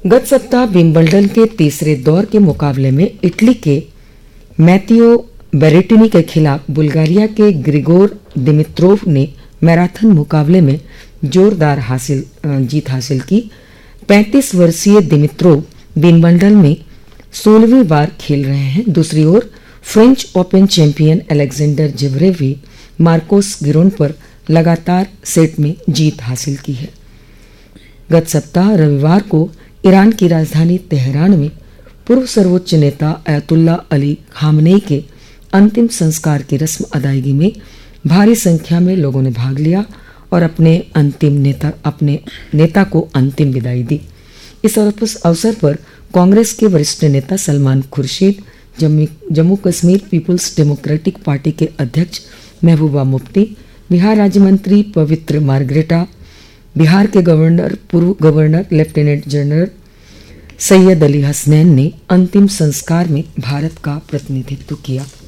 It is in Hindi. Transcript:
गत सप्ताह विंबलडन के तीसरे दौर के मुकाबले में इटली के मैथियो बेरेटिनी के खिलाफ बुल्गारिया के ग्रिगोर दिमित्रोव ने मैराथन मुकाबले में जोरदार जीत हासिल की। 35 वर्षीय दिमित्रोव विंबलडन में 16वीं बार खेल रहे हैं। दूसरी ओर French open champion Alexander Zverev भी मार्कोस गिरोन पर लगातार सेट में जीत हासिल की है। गत सप्ताह रविवार को ईरान की राजधानी तेहरान में पूर्व सर्वोच्च नेता अयतुल्ला अली खामनेई के अंतिम संस्कार की रस्म अदायगी में भारी संख्या में लोगों ने भाग लिया और अपने नेता को अंतिम विदाई दी। इस अवसर पर कांग्रेस के वरिष्ठ नेता Salman Khurshid, Jammu Kashmir people's democratic party के अध्यक्ष महबूबा मुफ्ती, बिहार राज्य मंत्री पवित्र मार्ग्रेटा, बिहार के पूर्व governor lieutenant general Syed Ali Hasnain ने अंतिम संस्कार में भारत का प्रतिनिधित्व किया।